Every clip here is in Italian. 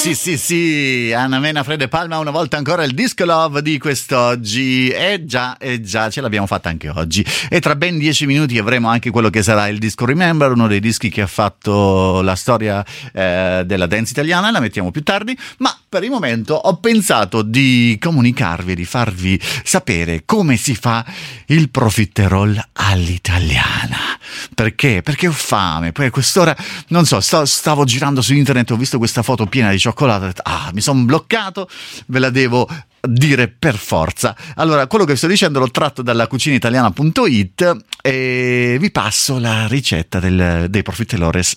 Sì, Anna Mena, Fred e Palma, una volta ancora il Disco Love di quest'oggi. Già, ce l'abbiamo fatta anche oggi. E tra ben 10 minuti avremo anche quello che sarà il Disco Remember, uno dei dischi che ha fatto la storia della dance italiana. La mettiamo più tardi, ma per il momento ho pensato di comunicarvi e di farvi sapere come si fa il profiterol all'italiana. Perché? Perché ho fame. Poi a quest'ora, non so, stavo girando su internet, ho visto questa foto piena di cioccolato, ho detto, mi sono bloccato, ve la devo dire per forza. Allora, quello che sto dicendo l'ho tratto dalla cucinaitaliana.it e vi passo la ricetta dei profiteroles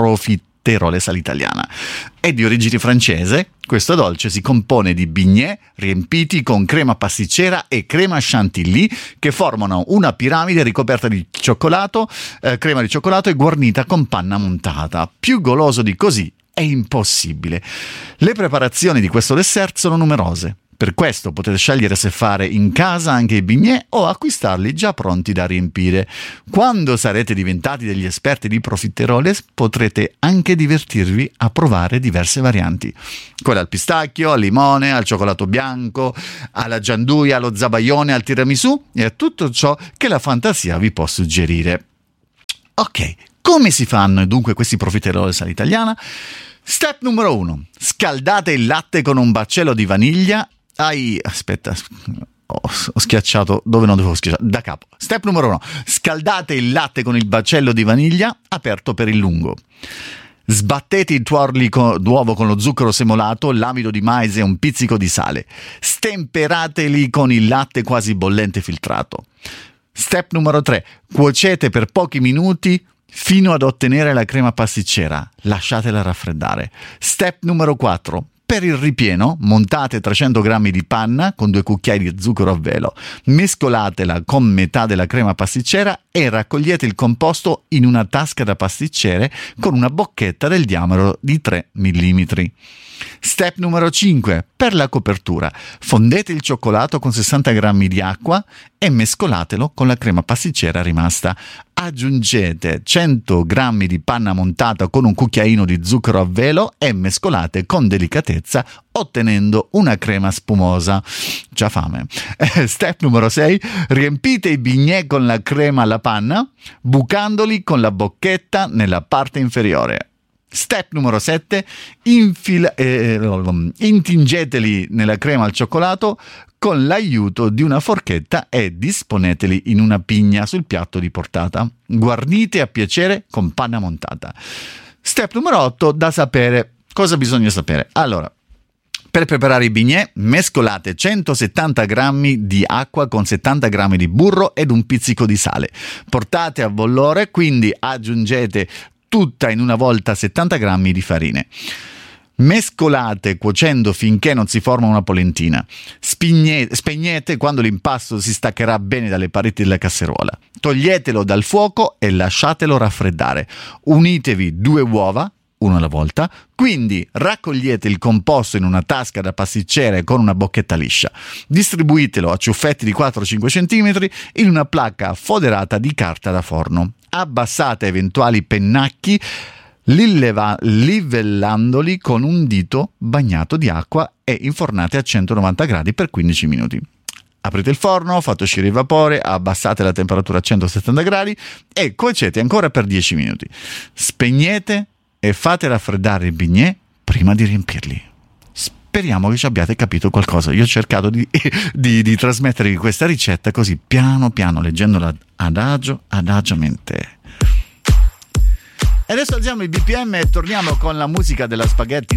all'italiana. È di origine francese. Questo dolce si compone di bignè riempiti con crema pasticcera e crema chantilly che formano una piramide ricoperta di cioccolato, crema di cioccolato e guarnita con panna montata. Più goloso di così è impossibile. Le preparazioni di questo dessert sono numerose. Per questo potete scegliere se fare in casa anche i bignè o acquistarli già pronti da riempire. Quando sarete diventati degli esperti di profiteroles potrete anche divertirvi a provare diverse varianti. Quella al pistacchio, al limone, al cioccolato bianco, alla gianduia, allo zabaione, al tiramisù e a tutto ciò che la fantasia vi può suggerire. Ok, come si fanno dunque questi profiteroles all'italiana? Step numero 1. Scaldate il latte con un baccello di vaniglia. Aspetta, ho schiacciato dove non dovevo schiacciare, da capo. Step numero 1. Scaldate il latte con il baccello di vaniglia aperto per il lungo. Sbattete i tuorli d'uovo con lo zucchero semolato, l'amido di mais e un pizzico di sale. Stemperateli con il latte quasi bollente filtrato. Step numero 3. Cuocete per pochi minuti fino ad ottenere la crema pasticcera. Lasciatela raffreddare. Step numero 4. Per il ripieno, montate 300 g di panna con 2 cucchiai di zucchero a velo, mescolatela con metà della crema pasticcera e raccogliete il composto in una tasca da pasticcere con una bocchetta del diametro di 3 mm. Step numero 5. Per la copertura, fondete il cioccolato con 60 g di acqua e mescolatelo con la crema pasticcera rimasta. Aggiungete 100 g di panna montata con un cucchiaino di zucchero a velo e mescolate con delicatezza ottenendo una crema spumosa. Già fame. Step numero 6. Riempite i bignè con la crema alla panna, bucandoli con la bocchetta nella parte inferiore. Step numero 7. Intingeteli nella crema al cioccolato con l'aiuto di una forchetta e disponeteli in una pigna sul piatto di portata. Guarnite a piacere con panna montata. Step numero 8. Da sapere. Cosa bisogna sapere? Allora, per preparare i bignè, mescolate 170 g di acqua con 70 g di burro ed un pizzico di sale. Portate a bollore, quindi aggiungete tutta in una volta 70 g di farine. Mescolate cuocendo finché non si forma una polentina. Spegnete quando l'impasto si staccherà bene dalle pareti della casseruola. Toglietelo dal fuoco e lasciatelo raffreddare. Unitevi 2 uova, uno alla volta, quindi raccogliete il composto in una tasca da pasticcere con una bocchetta liscia. Distribuitelo a ciuffetti di 4-5 cm in una placca foderata di carta da forno. Abbassate eventuali pennacchi livellandoli con un dito bagnato di acqua e infornate a 190 gradi per 15 minuti. Aprite il forno, fate uscire il vapore, abbassate la temperatura a 170 gradi e cuocete ancora per 10 minuti. Spegnete e fate raffreddare i bignè prima di riempirli. Speriamo che ci abbiate capito qualcosa. Io ho cercato di trasmettervi questa ricetta così piano piano, leggendola adagiamente. E adesso alziamo il BPM e torniamo con la musica della spaghetti